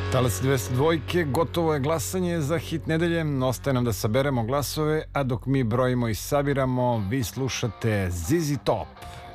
Talas 202, gotovo je glasanje za hit nedelje, ostaje nam da saberemo glasove, a dok mi brojimo i sabiramo, vi slušate ZZ Top.